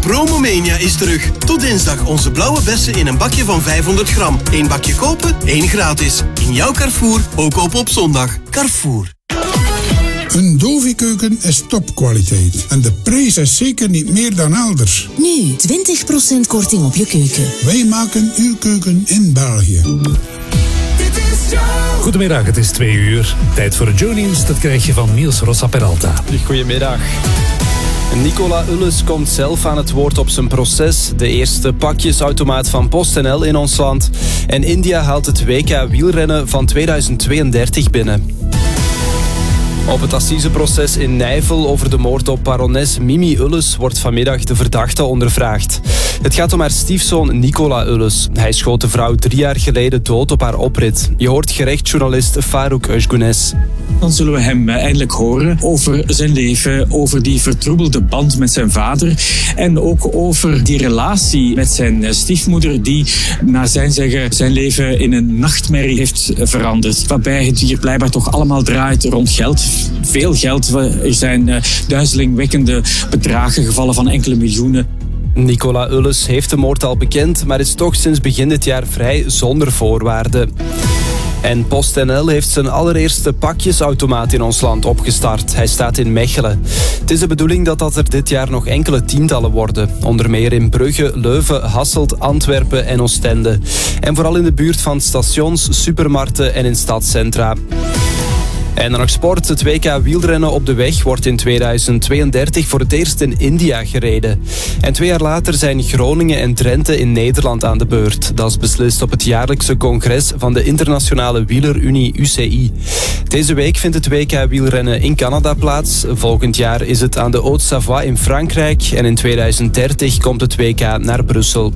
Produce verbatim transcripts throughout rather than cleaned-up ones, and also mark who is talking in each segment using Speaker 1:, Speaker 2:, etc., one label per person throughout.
Speaker 1: Promomania is terug. Tot dinsdag onze blauwe bessen in een bakje van vijfhonderd gram. Eén bakje kopen, één gratis. In jouw Carrefour, ook open op zondag. Carrefour.
Speaker 2: Een Dovi-keuken is topkwaliteit. En de prijs is zeker niet meer dan elders.
Speaker 3: Nu, twintig procent korting op je keuken.
Speaker 2: Wij maken uw keuken in België.
Speaker 4: Goedemiddag, het is twee uur. Tijd voor het Joe-nieuws, dat krijg je van Niels Rossa Peralta.
Speaker 5: Goedemiddag. Nicola Ullens komt zelf aan het woord op zijn proces. De eerste pakjesautomaat van PostNL in ons land. En India haalt het W K wielrennen van tweeduizend tweeëndertig binnen. Op het assiseproces in Nijvel over de moord op barones Mimi Ullens wordt vanmiddag de verdachte ondervraagd. Het gaat om haar stiefzoon Nicola Ullens. Hij schoot de vrouw drie jaar geleden dood op haar oprit. Je hoort gerechtsjournalist Farouk Özgunes.
Speaker 6: Dan zullen we hem eindelijk horen over zijn leven, over die vertroebelde band met zijn vader en ook over die relatie met zijn stiefmoeder die, naar zijn zeggen, zijn leven in een nachtmerrie heeft veranderd. Waarbij het hier blijkbaar toch allemaal draait rond geld. Veel geld. Er zijn uh, duizelingwekkende bedragen gevallen van enkele miljoenen.
Speaker 5: Nicola Ullens heeft de moord al bekend, maar is toch sinds begin dit jaar vrij zonder voorwaarden. En PostNL heeft zijn allereerste pakjesautomaat in ons land opgestart. Hij staat in Mechelen. Het is de bedoeling dat dat er dit jaar nog enkele tientallen worden. Onder meer in Brugge, Leuven, Hasselt, Antwerpen en Oostende. En vooral in de buurt van stations, supermarkten en in stadscentra. En dan nog sport. Het W K wielrennen op de weg wordt in tweeduizend tweeëndertig voor het eerst in India gereden. En twee jaar later zijn Groningen en Drenthe in Nederland aan de beurt. Dat is beslist op het jaarlijkse congres van de Internationale Wielerunie U C I. Deze week vindt het W K wielrennen in Canada plaats. Volgend jaar is het aan de Haute-Savoie in Frankrijk. En in tweeduizend dertig komt het W K naar Brussel.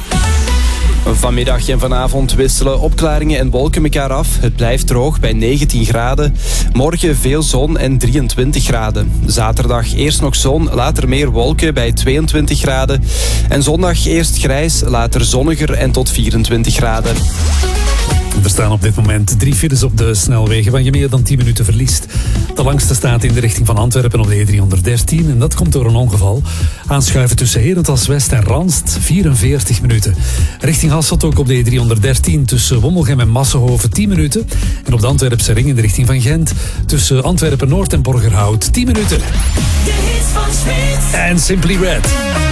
Speaker 5: Vanmiddag en vanavond wisselen opklaringen en wolken elkaar af. Het blijft droog bij negentien graden. Morgen veel zon en drieëntwintig graden. Zaterdag eerst nog zon, later meer wolken bij tweeëntwintig graden. En zondag eerst grijs, later zonniger en tot vierentwintig graden.
Speaker 4: Er staan op dit moment drie files op de snelwegen waar je meer dan tien minuten verliest. De langste staat in de richting van Antwerpen op de E driehonderddertien en dat komt door een ongeval. Aanschuiven tussen Herentals West en Ranst, vierenveertig minuten. Richting Hasselt ook op de E driehonderddertien tussen Wommelgem en Massenhoven, tien minuten. En op de Antwerpse ring in de richting van Gent tussen Antwerpen Noord en Borgerhout, tien minuten.
Speaker 7: De hits van Spits.
Speaker 4: En Simply Red.